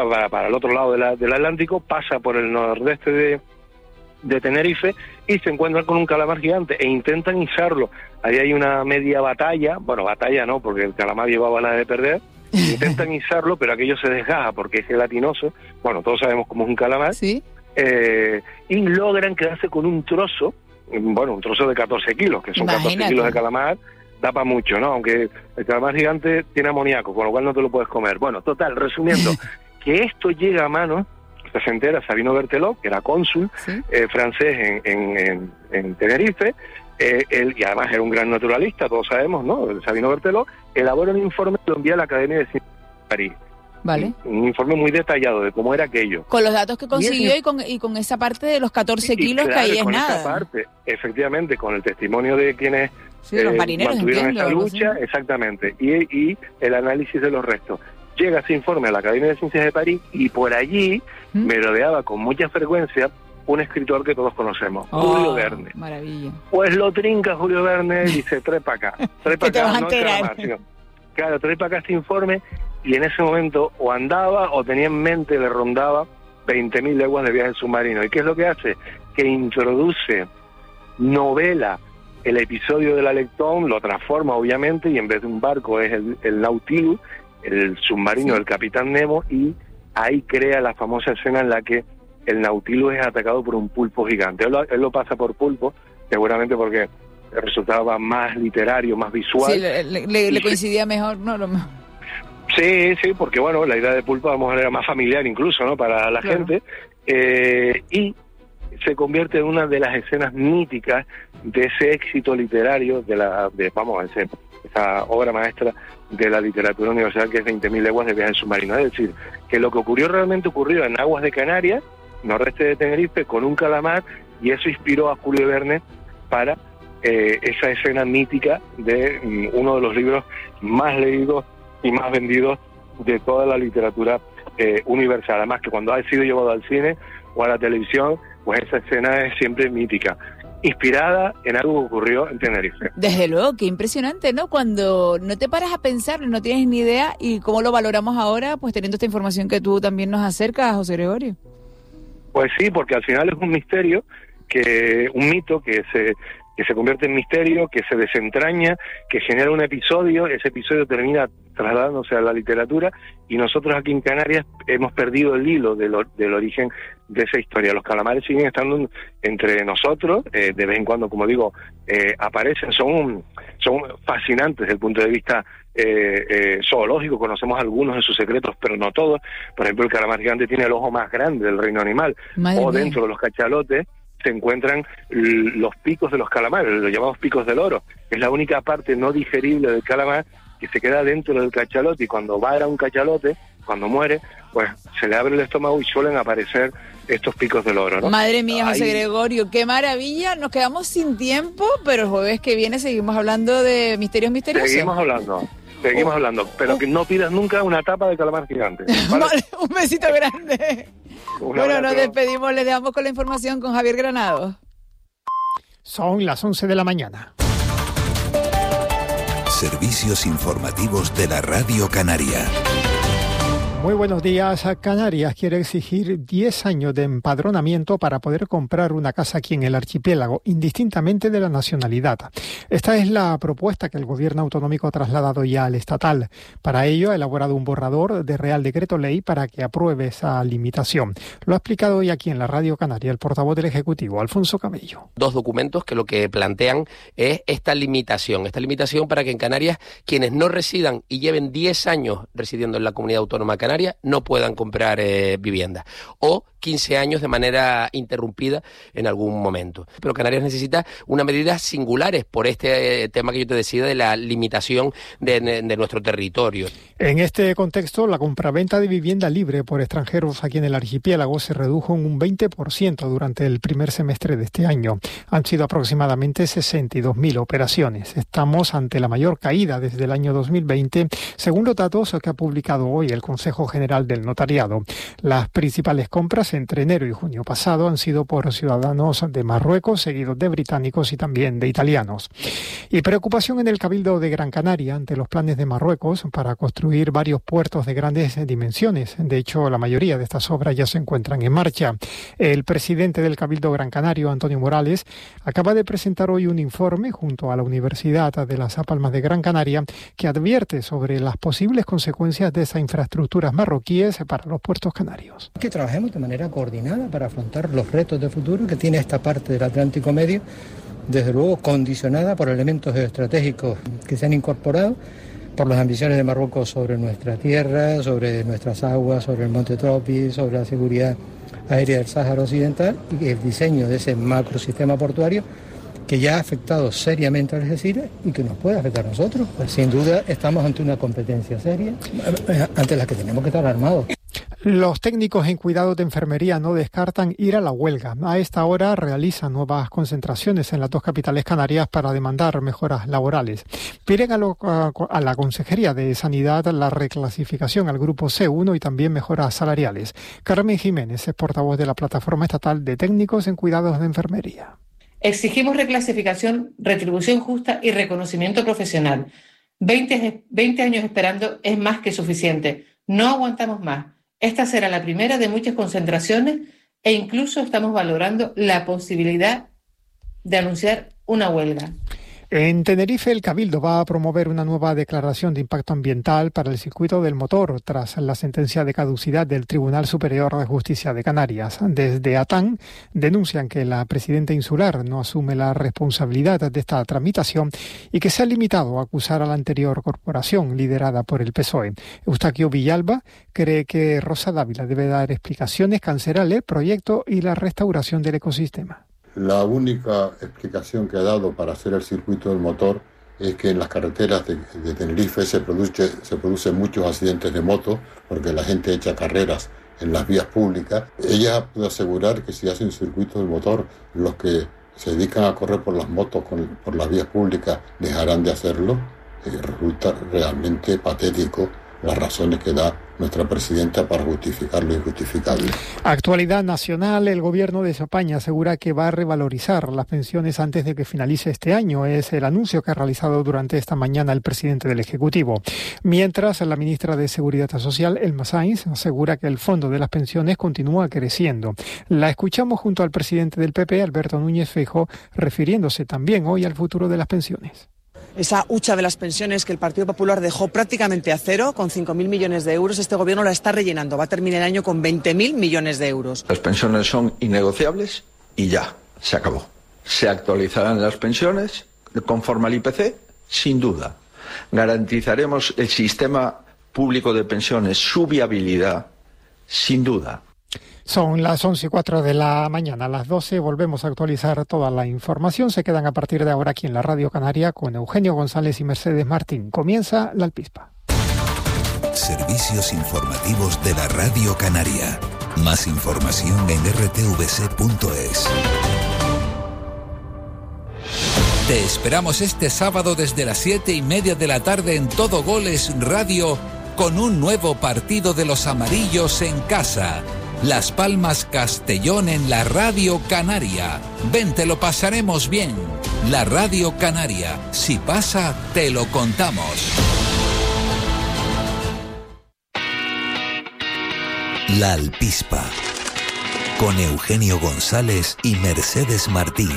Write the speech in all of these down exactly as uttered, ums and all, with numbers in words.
para, para el otro lado de la, del Atlántico, pasa por el nordeste de, de Tenerife y se encuentran con un calamar gigante e intentan izarlo. Ahí hay una media batalla, bueno, batalla no, porque el calamar llevaba la de perder, intentan izarlo, pero aquello se desgaja porque es gelatinoso, bueno, todos sabemos cómo es un calamar, ¿sí? eh, y logran quedarse con un trozo, bueno, un trozo de catorce kilos, que son Imagínate. catorce kilos de calamar, da para mucho, ¿no? Aunque el calamar gigante tiene amoníaco, con lo cual no te lo puedes comer. Bueno, total, resumiendo, que esto llega a manos, se entera Sabino Berthelot, que era cónsul ¿Sí? eh, francés en, en, en, en Tenerife, eh, él, y además era un gran naturalista, todos sabemos, ¿no? Sabino Berthelot, elabora un informe y lo envía a la Academia de Ciencias de París. Vale. Un, un informe muy detallado de cómo era aquello. Con los datos que consiguió y, y con, y con esa parte de los catorce y, kilos, claro, que ahí es con nada. Esa parte, efectivamente, con el testimonio de quienes Sí, los eh, marineros, mantuvieron entiendo, esta algo lucha, así. exactamente, y, y el análisis de los restos. Llega ese informe a la Academia de Ciencias de París y por allí ¿Mm? merodeaba con mucha frecuencia un escritor que todos conocemos, Oh, Julio Verne. Maravilla. Pues lo trinca Julio Verne y dice, trae para acá, trae para Que te acá, vas a no el enterar. calamar, sino, claro, trae para acá este informe, y en ese momento o andaba o tenía en mente, le rondaba veinte mil leguas de viaje submarino. ¿Y qué es lo que hace? Que introduce, novela, el episodio del Alectón, lo transforma obviamente, y en vez de un barco es el, el Nautilus, el submarino Sí. del Capitán Nemo, y ahí crea la famosa escena en la que el Nautilus es atacado por un pulpo gigante. Él lo, él lo pasa por pulpo, seguramente porque resultaba más literario, más visual. Sí, le, le, le, le coincidía mejor, ¿no? Lo mejor. Sí, sí, porque bueno, la idea de pulpo a lo mejor era más familiar incluso, ¿no? Para la Claro. gente. Eh, y se convierte en una de las escenas míticas de ese éxito literario, de la, de, vamos, ese, esa obra maestra de la literatura universal, que es veinte mil leguas de viaje submarino. Es decir, que lo que ocurrió realmente ocurrió en aguas de Canarias, noroeste de Tenerife, con un calamar, y eso inspiró a Julio Verne para eh, esa escena mítica de mm, uno de los libros más leídos y más vendidos de toda la literatura eh, universal. Además que cuando ha sido llevado al cine o a la televisión, pues esa escena es siempre mítica, inspirada en algo que ocurrió en Tenerife. Desde luego, qué impresionante, ¿no? Cuando no te paras a pensar, no tienes ni idea, y cómo lo valoramos ahora, pues teniendo esta información que tú también nos acercas, José Gregorio. Pues sí, porque al final es un misterio, que un mito que se que se convierte en misterio, que se desentraña, que genera un episodio, ese episodio termina trasladándose a la literatura, y nosotros aquí en Canarias hemos perdido el hilo del, del origen de esa historia. Los calamares siguen estando entre nosotros, eh, de vez en cuando, como digo, eh, aparecen, son, son fascinantes desde el punto de vista eh, eh, zoológico, conocemos algunos de sus secretos, pero no todos. Por ejemplo, el calamar gigante tiene el ojo más grande del reino animal, Madre o mía. dentro de los cachalotes se encuentran l- los picos de los calamares, los llamados picos del oro. Es la única parte no digerible del calamar que se queda dentro del cachalote, y cuando va a un cachalote, cuando muere, pues se le abre el estómago y suelen aparecer estos picos del oro, ¿no? Madre mía, José Ahí- Gregorio, qué maravilla. Nos quedamos sin tiempo, pero el jueves que viene seguimos hablando de misterios misteriosos. Seguimos hablando, seguimos Oh, hablando, pero oh. que no pidas nunca una tapa de calamar gigante, ¿vale? Vale, un besito grande. Un Bueno, nos abrazo. despedimos, les dejamos con la información con Javier Granados. Son las once de la mañana. Servicios informativos de la Radio Canaria. Muy buenos días. Canarias quiere exigir diez años de empadronamiento para poder comprar una casa aquí en el archipiélago, indistintamente de la nacionalidad. Esta es la propuesta que el gobierno autonómico ha trasladado ya al estatal. Para ello ha elaborado un borrador de Real Decreto Ley para que apruebe esa limitación. Lo ha explicado hoy aquí en la Radio Canaria el portavoz del Ejecutivo, Alfonso Camello. Dos documentos que lo que plantean es esta limitación, esta limitación para que en Canarias quienes no residan y lleven diez años residiendo en la comunidad autónoma canaria no puedan comprar eh, vivienda, o quince años de manera interrumpida en algún momento. Pero Canarias necesita unas medidas singulares por este eh, tema que yo te decía de la limitación de, de nuestro territorio. En este contexto, la compraventa de vivienda libre por extranjeros aquí en el archipiélago se redujo en un veinte por ciento durante el primer semestre de este año. Han sido aproximadamente sesenta y dos mil operaciones. Estamos ante la mayor caída desde el año dos mil veinte, según los datos que ha publicado hoy el Consejo General del Notariado. Las principales compras viajes entre enero y junio pasado han sido por ciudadanos de Marruecos, seguidos de británicos y también de italianos. Y preocupación en el Cabildo de Gran Canaria ante los planes de Marruecos para construir varios puertos de grandes dimensiones. De hecho, la mayoría de estas obras ya se encuentran en marcha. El presidente del Cabildo Gran Canario, Antonio Morales, acaba de presentar hoy un informe junto a la Universidad de Las Palmas de Gran Canaria que advierte sobre las posibles consecuencias de esas infraestructuras marroquíes para los puertos canarios. Que trabajemos de manera coordinada para afrontar los retos de futuro que tiene esta parte del Atlántico Medio, desde luego condicionada por elementos geoestratégicos que se han incorporado por las ambiciones de Marruecos sobre nuestra tierra, sobre nuestras aguas, sobre el monte Tropi, sobre la seguridad aérea del Sáhara Occidental y el diseño de ese macrosistema portuario que ya ha afectado seriamente a Algeciras y que nos puede afectar a nosotros. Pues sin duda estamos ante una competencia seria ante la que tenemos que estar armados. Los técnicos en cuidados de enfermería no descartan ir a la huelga. A esta hora realizan nuevas concentraciones en las dos capitales canarias para demandar mejoras laborales. Piden a, lo, a la Consejería de Sanidad la reclasificación al grupo C uno y también mejoras salariales. Carmen Jiménez es portavoz de la Plataforma Estatal de Técnicos en Cuidados de Enfermería. Exigimos reclasificación, retribución justa y reconocimiento profesional. veinte, veinte años esperando es más que suficiente. No aguantamos más. Esta será la primera de muchas concentraciones e incluso estamos valorando la posibilidad de anunciar una huelga. En Tenerife, el Cabildo va a promover una nueva declaración de impacto ambiental para el circuito del motor tras la sentencia de caducidad del Tribunal Superior de Justicia de Canarias. Desde ATAN denuncian que la presidenta insular no asume la responsabilidad de esta tramitación y que se ha limitado a acusar a la anterior corporación liderada por el P S O E. Eustaquio Villalba cree que Rosa Dávila debe dar explicaciones, cancelar el proyecto y la restauración del ecosistema. La única explicación que ha dado para hacer el circuito del motor es que en las carreteras de, de Tenerife se produce, se producen muchos accidentes de moto porque la gente echa carreras en las vías públicas. Ella puede asegurar que si hacen circuito del motor, los que se dedican a correr por las motos con, por las vías públicas dejarán de hacerlo. Eh, resulta realmente patético las razones que da nuestra presidenta para justificar lo injustificable. Actualidad nacional, el gobierno de España asegura que va a revalorizar las pensiones antes de que finalice este año. Es el anuncio que ha realizado durante esta mañana el presidente del Ejecutivo. Mientras, la ministra de Seguridad Social, Elma Sainz, asegura que el fondo de las pensiones continúa creciendo. La escuchamos junto al presidente del P P, Alberto Núñez Feijóo, refiriéndose también hoy al futuro de las pensiones. Esa hucha de las pensiones que el Partido Popular dejó prácticamente a cero, con cinco mil millones de euros, este gobierno la está rellenando. Va a terminar el año con veinte mil millones de euros. Las pensiones son innegociables y ya, se acabó. Se actualizarán las pensiones conforme al I P C, sin duda. Garantizaremos el sistema público de pensiones, su viabilidad, sin duda. Son las once y cuatro de la mañana, a las doce volvemos a actualizar toda la información. Se quedan a partir de ahora aquí en la Radio Canaria con Eugenio González y Mercedes Martín. Comienza La Alpispa. Servicios informativos de la Radio Canaria. Más información en r t v c punto es. Te esperamos este sábado desde las siete y media de la tarde en Todo Goles Radio con un nuevo partido de los amarillos en casa. Las Palmas Castellón en la Radio Canaria. Ven, te lo pasaremos bien. La Radio Canaria. Si pasa, te lo contamos. La Alpispa. Con Eugenio González y Mercedes Martín.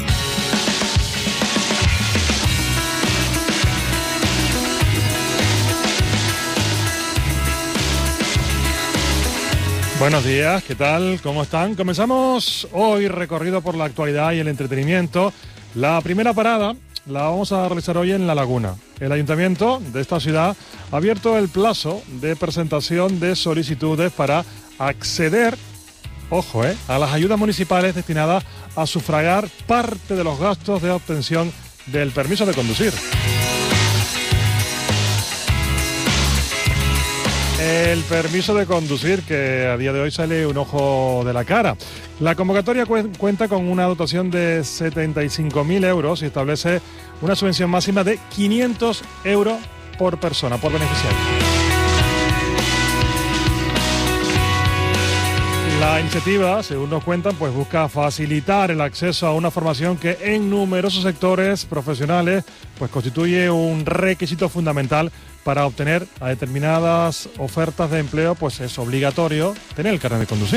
Buenos días, ¿qué tal? ¿Cómo están? Comenzamos hoy recorrido por la actualidad y el entretenimiento. La primera parada la vamos a realizar hoy en La Laguna. El ayuntamiento de esta ciudad ha abierto el plazo de presentación de solicitudes para acceder, ojo, eh, a las ayudas municipales destinadas a sufragar parte de los gastos de obtención del permiso de conducir. El permiso de conducir, que a día de hoy sale un ojo de la cara. La convocatoria cu- cuenta con una dotación de setenta y cinco mil euros y establece una subvención máxima de quinientos euros por persona, por beneficiario. La La iniciativa, según nos cuentan, pues busca facilitar el acceso a una formación que en numerosos sectores profesionales pues constituye un requisito fundamental para obtener a determinadas ofertas de empleo, pues es obligatorio tener el carnet de conducir.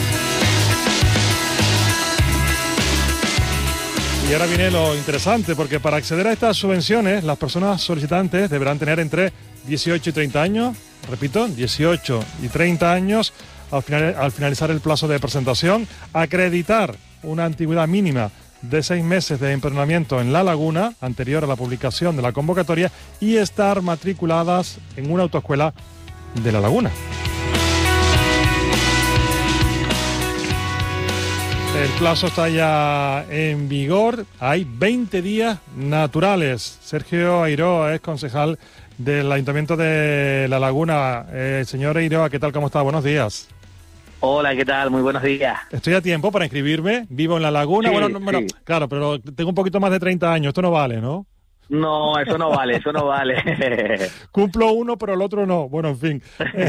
Y ahora viene lo interesante, porque para acceder a estas subvenciones, las personas solicitantes deberán tener entre dieciocho y treinta años, repito, dieciocho y treinta años, al, final, al finalizar el plazo de presentación, acreditar una antigüedad mínima de seis meses de empadronamiento en La Laguna, anterior a la publicación de la convocatoria, y estar matriculadas en una autoescuela de La Laguna. El plazo está ya en vigor, hay veinte días naturales. Sergio Eiroa es concejal del Ayuntamiento de La Laguna. Eh, señor Eiroa, ¿qué tal? ¿Cómo está? Buenos días. Hola, ¿qué tal? Muy buenos días. Estoy a tiempo para inscribirme, vivo en La Laguna. Sí, bueno, no, bueno, sí. Claro, pero tengo un poquito más de treinta años, esto no vale, ¿no? No, eso no vale, eso no vale. Cumplo uno, pero el otro no. Bueno, en fin.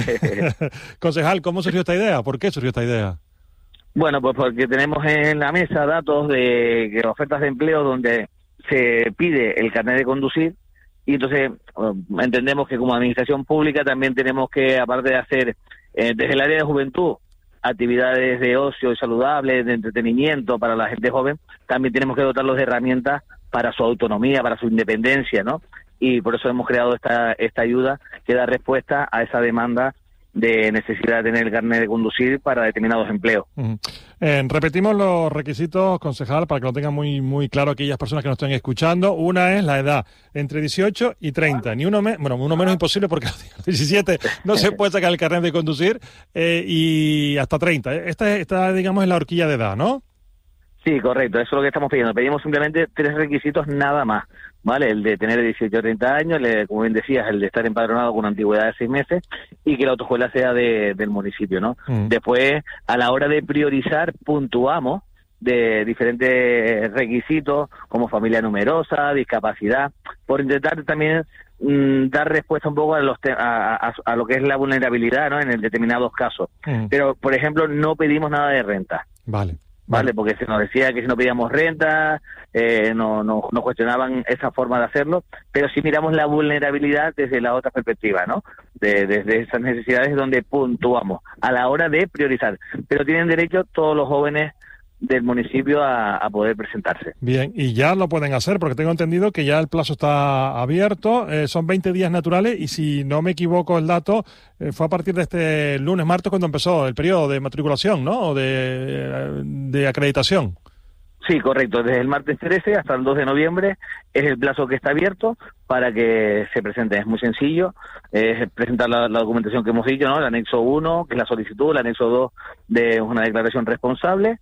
Concejal, ¿cómo surgió esta idea? ¿Por qué surgió esta idea? Bueno, pues porque tenemos en la mesa datos de que ofertas de empleo donde se pide el carnet de conducir, y entonces um, entendemos que como administración pública también tenemos que, aparte de hacer eh, desde el área de juventud actividades de ocio y saludables, de entretenimiento para la gente joven, también tenemos que dotarlos de herramientas para su autonomía, para su independencia, ¿no? Y por eso hemos creado esta esta ayuda que da respuesta a esa demanda de necesidad de tener el carnet de conducir para determinados empleos. Uh-huh. Eh, repetimos los requisitos, concejal, para que lo tengan muy muy claro aquellas personas que nos estén escuchando. Una es la edad, entre dieciocho y treinta. Ni uno, me bueno, uno menos imposible porque a los diecisiete no se puede sacar el carnet de conducir, eh, y hasta treinta. Esta, esta, digamos, es la horquilla de edad, ¿no? Sí, correcto, eso es lo que estamos pidiendo. Pedimos simplemente tres requisitos nada más, ¿vale? El de tener dieciocho o treinta años, el de, como bien decías, el de estar empadronado con una antigüedad de seis meses y que la autoescuela sea de, del municipio, ¿no? Mm. Después, a la hora de priorizar, puntuamos de diferentes requisitos como familia numerosa, discapacidad, por intentar también mmm, dar respuesta un poco a, los te a, a, a lo que es la vulnerabilidad, ¿no? En determinados casos. Mm. Pero, por ejemplo, no pedimos nada de renta. Vale. Vale, porque se nos decía que si no pedíamos renta, eh, no, no, no cuestionaban esa forma de hacerlo, pero sí miramos la vulnerabilidad desde la otra perspectiva, ¿no? De, desde esas necesidades donde puntuamos a la hora de priorizar. Pero tienen derecho todos los jóvenes del municipio a, a poder presentarse. Bien, y ya lo pueden hacer, porque tengo entendido que ya el plazo está abierto, eh, son veinte días naturales, y si no me equivoco el dato, eh, fue a partir de este lunes, martes, cuando empezó el periodo de matriculación, ¿no? O de, de acreditación. Sí, correcto, desde el martes trece hasta el dos de noviembre es el plazo que está abierto para que se presenten. Es muy sencillo, es presentar la, la documentación que hemos dicho, ¿no? El anexo uno, que es la solicitud, el anexo dos de una declaración responsable.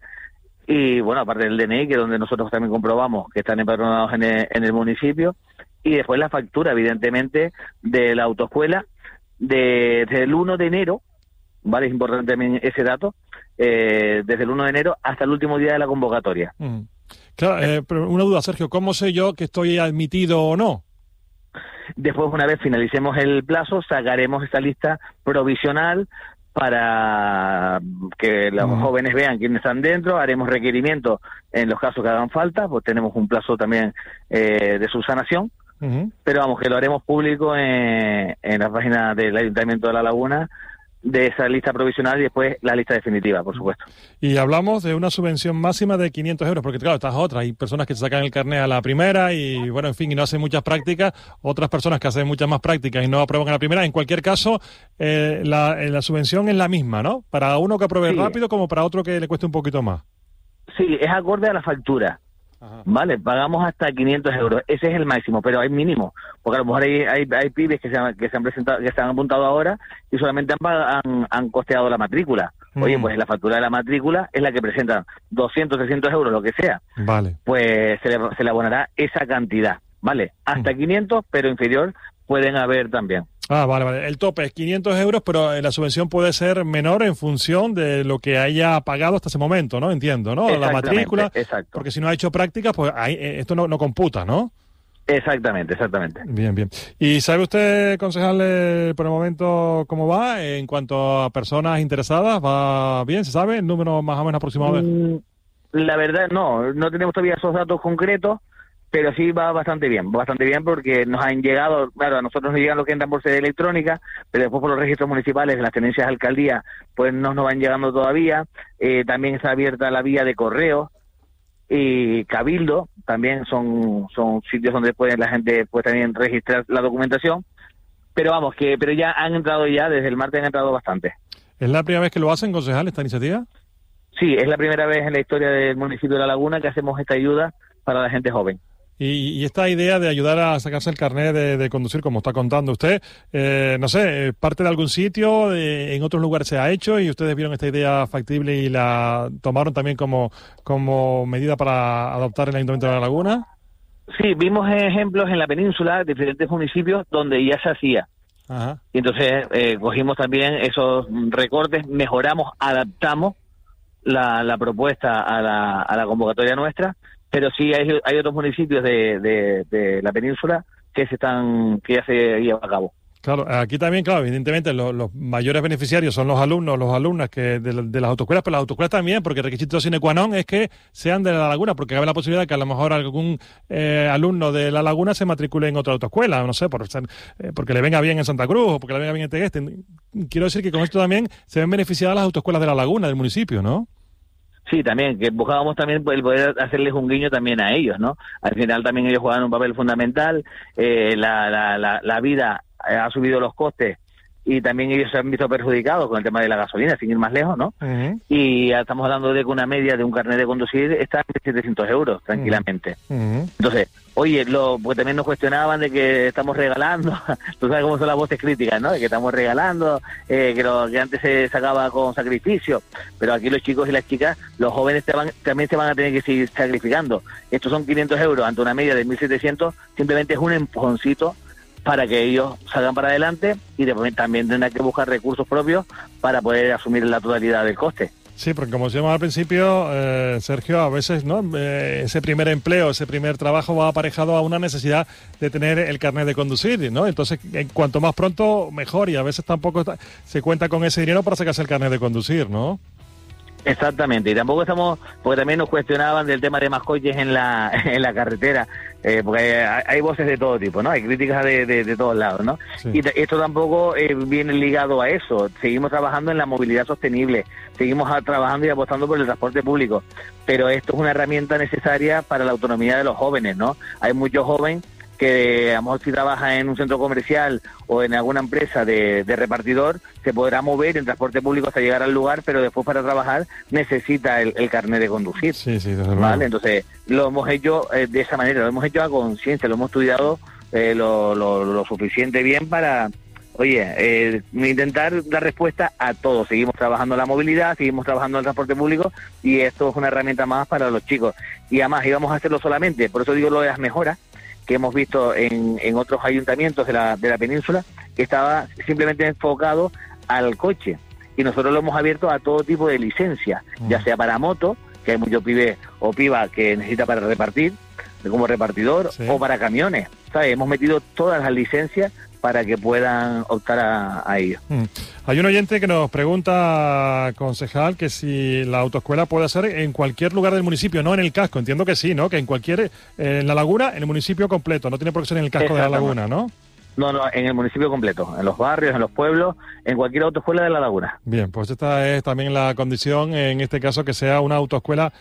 Y bueno, aparte del D N I, que es donde nosotros también comprobamos que están empadronados en el, en el municipio, y después la factura, evidentemente, de la autoescuela, de, desde el uno de enero, ¿vale? Es importante también ese dato, eh, desde el uno de enero hasta el último día de la convocatoria. Mm. Claro, eh, pero una duda, Sergio, ¿cómo sé yo que estoy admitido o no? Después, una vez finalicemos el plazo, sacaremos esta lista provisional para que los uh-huh. jóvenes vean quiénes están dentro, haremos requerimientos en los casos que hagan falta, pues tenemos un plazo también eh, de subsanación, uh-huh. pero vamos, que lo haremos público en, en la página del Ayuntamiento de La Laguna, de esa lista provisional, y después la lista definitiva, por supuesto. Y hablamos de una subvención máxima de quinientos euros, porque claro, estas otras, hay personas que se sacan el carnet a la primera y bueno, en fin, y no hacen muchas prácticas, otras personas que hacen muchas más prácticas y no aprueban a la primera. En cualquier caso, eh, la, la subvención es la misma, ¿no? Para uno que apruebe sí. rápido como para otro que le cueste un poquito más. Sí, es acorde a la factura. Ajá. Vale, pagamos hasta quinientos euros, ese es el máximo, pero hay mínimo, porque a lo mejor hay, hay, hay pibes que se, han, que se han presentado, que se han apuntado ahora y solamente han, han, han costeado la matrícula. Mm. Oye, pues la factura de la matrícula es la que presentan doscientos, trescientos euros, lo que sea. Vale. Pues se le, se le abonará esa cantidad, ¿vale? Hasta mm. quinientos, pero inferior pueden haber también. Ah, vale, vale. El tope es quinientos euros, pero la subvención puede ser menor en función de lo que haya pagado hasta ese momento, ¿no? Entiendo, ¿no? La matrícula. Exacto. Porque si no ha hecho práctica, pues ahí, esto no, no computa, ¿no? Exactamente, exactamente. Bien, bien. ¿Y sabe usted, concejal, eh, por el momento cómo va en cuanto a personas interesadas? ¿Va bien? ¿Se sabe el número más o menos aproximado? De... Mm, la verdad, no, no tenemos todavía esos datos concretos, pero sí va bastante bien, bastante bien porque nos han llegado, claro, a nosotros nos llegan lo que entran por sede electrónica, pero después por los registros municipales, las tenencias de alcaldía, pues no nos van llegando todavía. Eh, también está abierta la vía de correo. Y Cabildo también son son sitios donde pueden la gente puede también registrar la documentación, pero vamos que pero ya han entrado ya desde el martes han entrado bastante. ¿Es la primera vez que lo hacen, concejal, esta iniciativa? Sí, es la primera vez en la historia del municipio de La Laguna que hacemos esta ayuda para la gente joven. Y, y esta idea de ayudar a sacarse el carnet de, de conducir, como está contando usted, eh, no sé, parte de algún sitio, de, en otros lugares se ha hecho y ustedes vieron esta idea factible y la tomaron también como, como medida para adoptar el Ayuntamiento de La Laguna. Sí, vimos ejemplos en la península, diferentes municipios donde ya se hacía. Ajá. Y entonces eh, cogimos también esos recortes, mejoramos, adaptamos la, la propuesta a la, a la convocatoria nuestra. Pero sí hay, hay otros municipios de, de, de la península que se están que ya se lleva a cabo. Claro, aquí también, claro, evidentemente los, los mayores beneficiarios son los alumnos, los alumnas que de, de las autoescuelas, pero las autoescuelas también, porque el requisito sine qua non es que sean de La Laguna, porque cabe la posibilidad de que a lo mejor algún eh, alumno de La Laguna se matricule en otra autoescuela, no sé, por ser, eh, porque le venga bien en Santa Cruz o porque le venga bien en Tegueste. Quiero decir que con esto también se ven beneficiadas las autoescuelas de La Laguna, del municipio, ¿no? Sí, también, que buscábamos también el poder hacerles un guiño también a ellos, ¿no? Al final también ellos juegan un papel fundamental, eh, la, la, la, la vida ha subido los costes y también ellos se han visto perjudicados con el tema de la gasolina, sin ir más lejos, ¿no? Uh-huh. Y estamos hablando de que una media de un carnet de conducir está en setecientos euros, tranquilamente. Uh-huh. Entonces, oye, lo, pues también nos cuestionaban de que estamos regalando, tú sabes cómo son las voces críticas, ¿no? De que estamos regalando, eh, que, lo, que antes se sacaba con sacrificio, pero aquí los chicos y las chicas, los jóvenes te van, también se van a tener que seguir sacrificando. Estos son quinientos euros ante una media de mil setecientos, simplemente es un empujoncito para que ellos salgan para adelante y después también tendrán que buscar recursos propios para poder asumir la totalidad del coste. Sí, porque como decíamos al principio, eh, Sergio, a veces no eh, ese primer empleo, ese primer trabajo va aparejado a una necesidad de tener el carnet de conducir, ¿no? Entonces, en cuanto más pronto, mejor, y a veces tampoco está, se cuenta con ese dinero para sacarse el carnet de conducir, ¿no? Exactamente, y tampoco estamos, porque también nos cuestionaban del tema de mascoches en la en la carretera, eh, porque hay, hay voces de todo tipo, ¿no? Hay críticas de, de, de todos lados, ¿no? Sí. Y t- esto tampoco eh, viene ligado a eso. Seguimos trabajando en la movilidad sostenible, seguimos a, trabajando y apostando por el transporte público, pero esto es una herramienta necesaria para la autonomía de los jóvenes, ¿no? Hay muchos jóvenes que a lo mejor si trabaja en un centro comercial o en alguna empresa de, de repartidor, se podrá mover en transporte público hasta llegar al lugar, pero después para trabajar necesita el, el carnet de conducir. Sí, sí, desde luego. ¿Vale? Entonces, lo hemos hecho eh, de esa manera, lo hemos hecho a conciencia, lo hemos estudiado eh, lo, lo, lo suficiente bien para, oye, eh, intentar dar respuesta a todo. Seguimos trabajando en la movilidad, seguimos trabajando en el transporte público y esto es una herramienta más para los chicos. Y además íbamos a hacerlo solamente, por eso digo lo de las mejoras, que hemos visto en, en otros ayuntamientos de la, de la península, que estaba simplemente enfocado al coche. Y nosotros lo hemos abierto a todo tipo de licencias, mm. ya sea para moto, que hay muchos pibes o piba que necesita para repartir, como repartidor, sí. o para camiones. ¿Sabes? Hemos metido todas las licencias para que puedan optar a, a ello. Mm. Hay un oyente que nos pregunta, concejal, que si la autoescuela puede ser en cualquier lugar del municipio, no en el casco. Entiendo que sí, ¿no? Que en cualquier, eh, en La Laguna, en el municipio completo. No tiene por qué ser en el casco de La Laguna, ¿no? No, no, en el municipio completo, en los barrios, en los pueblos, en cualquier autoescuela de La Laguna. Bien, pues esta es también la condición, en este caso, que sea una autoescuela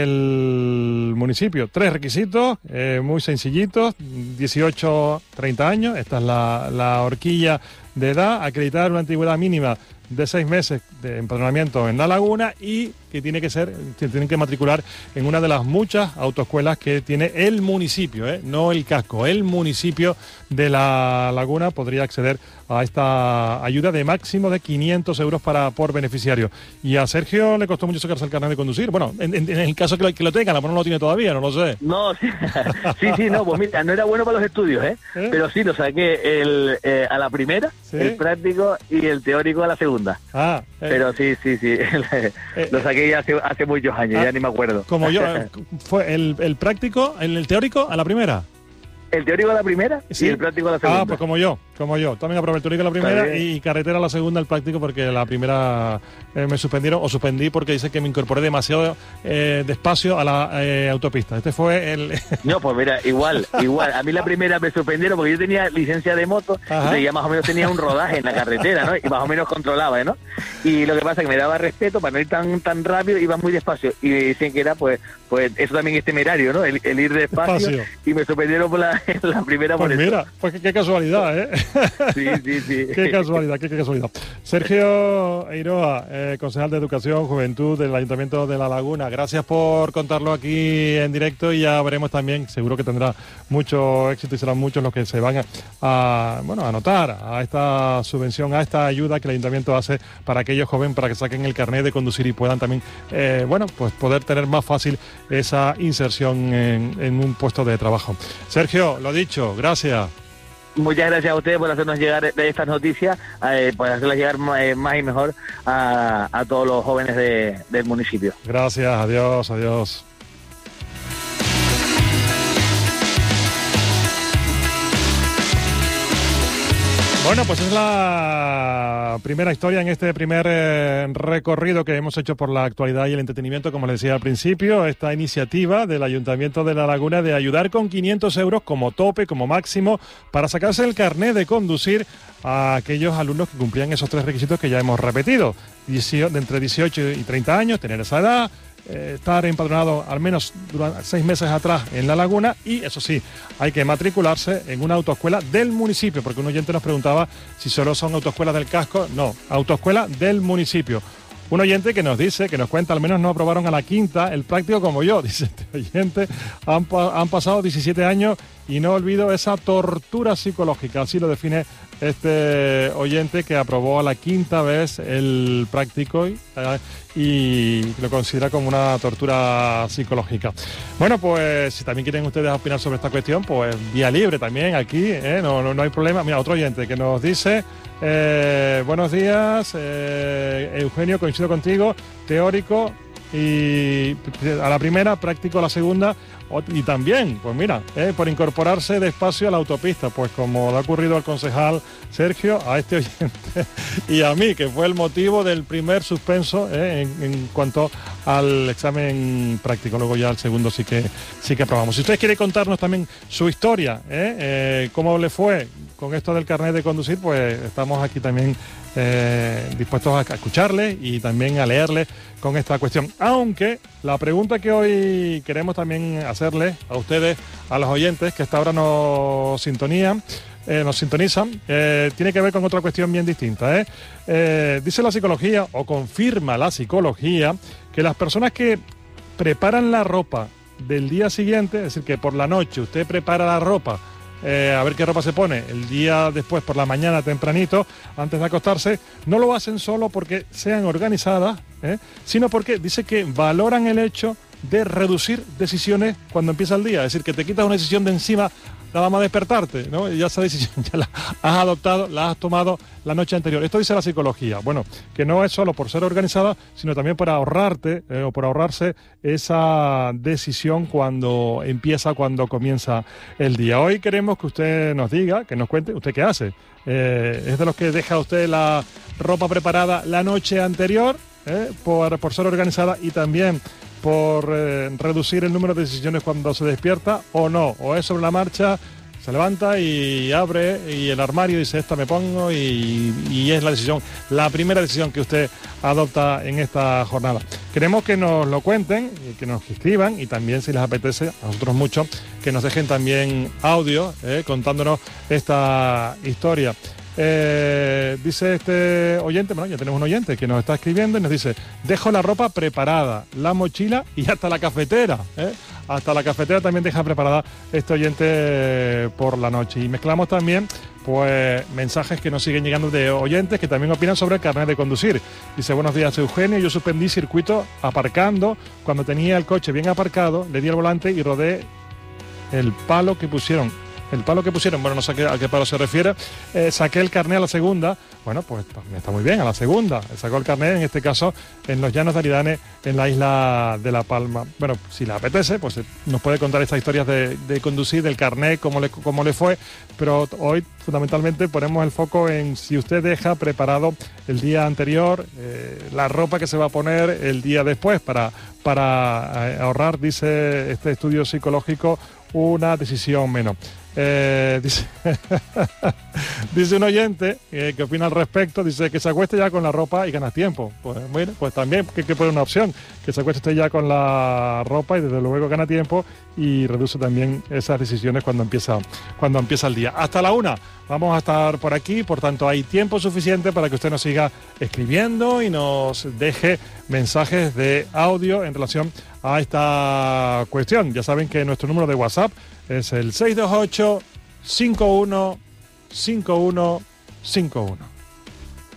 del municipio. Tres requisitos, eh, muy sencillitos, dieciocho, treinta años, esta es la, la horquilla de edad, acreditar una antigüedad mínima de seis meses de empadronamiento en La Laguna y que tiene que ser, que tienen que matricular en una de las muchas autoescuelas que tiene el municipio, ¿eh? No el casco, el municipio de La Laguna podría acceder a esta ayuda de máximo de quinientos euros para por beneficiario. Y a Sergio le costó mucho sacarse el carnet de conducir. Bueno, en, en, en el caso que lo, que lo tenga, a lo mejor no lo tiene todavía, no lo sé. No, sí, sí, sí, no, pues mira, no era bueno para los estudios, ¿eh? ¿Eh? Pero sí, lo saqué el, eh, a la primera, ¿sí? El práctico y el teórico a la segunda. Ah, eh. Pero sí, sí, sí, eh, lo saqué ya hace, hace muchos años, ah, ya ni me acuerdo. Como yo, ¿fue el, el práctico, el, el teórico a la primera? el teórico a la primera ¿Sí? y el práctico a la segunda. Ah, pues como yo, como yo. También aprobé el teórico a la primera y carretera a la segunda, el práctico, porque la primera eh, me suspendieron o suspendí porque dice que me incorporé demasiado eh, despacio a la eh, autopista. Este fue el... No, pues mira, igual, igual. A mí la primera me suspendieron porque yo tenía licencia de moto, entonces ya más o menos tenía un rodaje en la carretera, ¿no? Y más o menos controlaba, ¿no? Y lo que pasa es que me daba respeto para no ir tan tan rápido, iba muy despacio. Y me decían que era, pues, pues eso también es temerario, ¿no? El, el ir despacio, despacio. Y me suspendieron por la, la primera pues por mira, pues qué, qué casualidad, ¿eh? Sí, sí, sí. Qué casualidad, qué, qué casualidad. Sergio Eiroa, eh, concejal de Educación, Juventud del Ayuntamiento de La Laguna, gracias por contarlo aquí en directo y ya veremos también, seguro que tendrá mucho éxito y serán muchos los que se van a, a bueno, a anotar a esta subvención, a esta ayuda que el Ayuntamiento hace para aquellos jóvenes para que saquen el carnet de conducir y puedan también, eh, bueno, pues poder tener más fácil esa inserción en, en un puesto de trabajo. Sergio, lo dicho, gracias. Muchas gracias a ustedes por hacernos llegar estas noticias, eh, por hacerlas llegar más, más y mejor a, a todos los jóvenes de, del municipio. Gracias, adiós, adiós. Bueno, pues es la primera historia en este primer eh, recorrido que hemos hecho por la actualidad y el entretenimiento, como les decía al principio, esta iniciativa del Ayuntamiento de La Laguna de ayudar con quinientos euros como tope, como máximo, para sacarse el carnet de conducir a aquellos alumnos que cumplían esos tres requisitos que ya hemos repetido, de entre dieciocho y treinta años, tener esa edad, Eh, estar empadronado al menos durante seis meses atrás en La Laguna y, eso sí, hay que matricularse en una autoescuela del municipio, porque un oyente nos preguntaba si solo son autoescuelas del casco. No, autoescuela del municipio. Un oyente que nos dice, que nos cuenta, al menos no aprobaron a la quinta el práctico como yo, dice este oyente, han, han pasado diecisiete años y no olvido esa tortura psicológica, así lo define este oyente que aprobó a la quinta vez el práctico y, eh, y lo considera como una tortura psicológica. Bueno, pues si también quieren ustedes opinar sobre esta cuestión, pues vía libre también aquí, ¿eh? no, no, no hay problema. Mira, otro oyente que nos dice, eh, buenos días, eh, Eugenio, coincido contigo, teórico y a la primera, práctico a la segunda. Y también, pues mira, eh, por incorporarse despacio a la autopista, pues como le ha ocurrido al concejal Sergio, a este oyente y a mí, que fue el motivo del primer suspenso eh, en, en cuanto al examen práctico. Luego ya el segundo sí que sí que aprobamos. Si ustedes quieren contarnos también su historia, eh, eh, cómo le fue con esto del carnet de conducir, pues estamos aquí también eh, dispuestos a escucharle y también a leerle con esta cuestión. Aunque la pregunta que hoy queremos también hacerle a ustedes, a los oyentes que hasta ahora nos sintonían, eh, nos sintonizan, eh, tiene que ver con otra cuestión bien distinta. ¿eh? Eh, dice la psicología, o confirma la psicología, que las personas que preparan la ropa del día siguiente, es decir, que por la noche usted prepara la ropa, Eh, a ver qué ropa se pone el día después por la mañana tempranito, antes de acostarse, no lo hacen solo porque sean organizadas, ¿eh? sino porque dice que valoran el hecho de reducir decisiones cuando empieza el día. Es decir, que te quitas una decisión de encima nada más despertarte, ¿no? Y ya esa decisión ya la has adoptado, la has tomado la noche anterior. Esto dice la psicología. Bueno, que no es solo por ser organizada, sino también por ahorrarte eh, o por ahorrarse esa decisión cuando empieza, cuando comienza el día. Hoy queremos que usted nos diga, que nos cuente, ¿usted qué hace? Eh, ¿Es de los que deja usted la ropa preparada la noche anterior eh, por, por ser organizada y también por eh, reducir el número de decisiones cuando se despierta, o no? ¿O es sobre la marcha, se levanta y abre y el armario dice esta me pongo y, y es la decisión, la primera decisión que usted adopta en esta jornada? Queremos que nos lo cuenten, que nos escriban y también, si les apetece, a nosotros mucho, que nos dejen también audio eh, contándonos esta historia. Eh, dice este oyente, bueno, ya tenemos un oyente que nos está escribiendo y nos dice: dejo la ropa preparada, la mochila y hasta la cafetera, ¿eh? Hasta la cafetera también deja preparada este oyente eh, por la noche. Y mezclamos también pues mensajes que nos siguen llegando de oyentes que también opinan sobre el carnet de conducir. Dice: buenos días, Eugenio, yo suspendí circuito aparcando, cuando tenía el coche bien aparcado, le di el volante y rodé el palo que pusieron el palo que pusieron, bueno, no sé a qué, a qué palo se refiere, eh, saqué el carné a la segunda, bueno, pues también está muy bien, a la segunda, sacó el carné, en este caso, en los Llanos de Aridane, en la isla de La Palma. Bueno, si le apetece, pues nos puede contar estas historias de, de conducir, del carné, cómo le, cómo le fue, pero hoy fundamentalmente ponemos el foco en si usted deja preparado el día anterior eh, la ropa que se va a poner el día después para, para ahorrar, dice este estudio psicológico, una decisión menos. Eh, dice, dice un oyente eh, que opina al respecto, dice que se acueste ya con la ropa y ganas tiempo. Pues bueno, pues también que, que puede una opción, que se acueste usted ya con la ropa y desde luego gana tiempo y reduce también esas decisiones cuando empieza, cuando empieza el día. Hasta la una vamos a estar por aquí, por tanto hay tiempo suficiente para que usted nos siga escribiendo y nos deje mensajes de audio en relación a esta cuestión. Ya saben que nuestro número de WhatsApp es el seis dos ocho, cinco uno, cinco uno cinco uno.